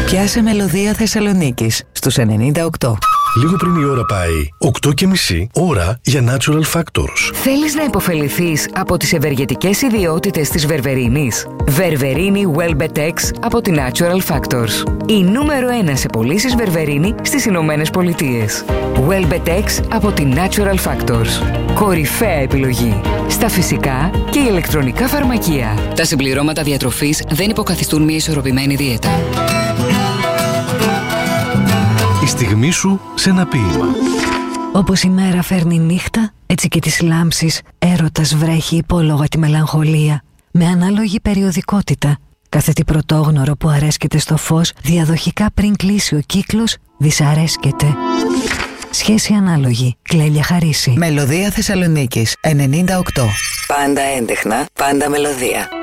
Πιάσε Μελωδία Θεσσαλονίκης στους 98. Λίγο πριν η ώρα πάει 8:30, ώρα για Natural Factors. Θέλεις να υποφεληθείς από τις ευεργετικές ιδιότητες της βερβερίνης? Βερβερίνη Welbetex από τη Natural Factors. Η νούμερο 1 σε πωλήσεις βερβερίνη στις Ηνωμένες Πολιτείες. Welbetex από τη Natural Factors. Κορυφαία επιλογή στα φυσικά και ηλεκτρονικά φαρμακεία. Τα συμπληρώματα διατροφής δεν υποκαθιστούν μια ισορροπημένη δίαιτα. Η στιγμή σου σε ένα ποίημα. Όπως η μέρα φέρνει νύχτα, έτσι και τις λάμψεις έρωτας βρέχει υπόλογα τη μελαγχολία. Με ανάλογη περιοδικότητα, κάθε τι πρωτόγνωρο που αρέσκεται στο φως, διαδοχικά πριν κλείσει ο κύκλος, δυσαρέσκεται. Σχέση ανάλογη. Κλέλια Χαρίση. Μελωδία Θεσσαλονίκης 98. Πάντα έντεχνα, πάντα μελωδία.